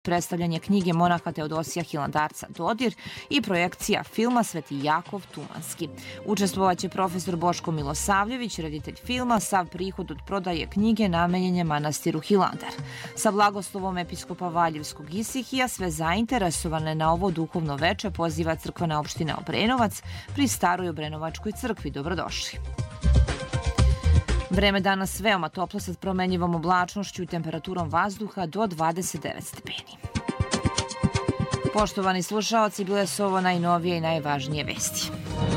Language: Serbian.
predstavljanje knjige monaha Teodosija Hilandarca Dodir i projekcija filma Sveti Jakov Tumanski. Učestvovaće profesor Boško Milosavljević, reditelj filma. Sav prihod od prodaje knjige namenjen je manastiru Hilandar. Sa blagoslovom episkopa Valjevskog Isihija sve zainteresovane na ovo duhovno veče poziva crkvena opština Obrenovac pri Staroj Obrenovačkoj crkvi. Dobrodošli. Vreme danas veoma toplo sa promenljivom oblačnošću i temperaturom vazduha do 29 stepeni. Poštovani slušaoci, bile su ovo najnovije i najvažnije vesti.